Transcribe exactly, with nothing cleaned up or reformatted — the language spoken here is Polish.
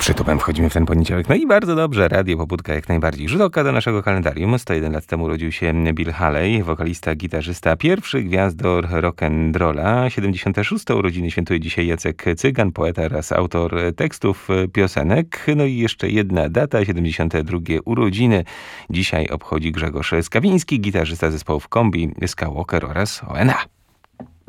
Przytupem wchodzimy w ten poniedziałek. No i bardzo dobrze, Radio Pobudka jak najbardziej. Rzut oka do naszego kalendarium. sto jeden lat temu urodził się Bill Haley, wokalista, gitarzysta, pierwszy gwiazdor rock'n'rolla. siedemdziesiąte szóste urodziny świętuje dzisiaj Jacek Cygan, poeta oraz autor tekstów piosenek. No i jeszcze jedna data, siedemdziesiąte drugie urodziny. Dzisiaj obchodzi Grzegorz Skawiński, gitarzysta zespołów Kombi, Skywalker oraz O N A.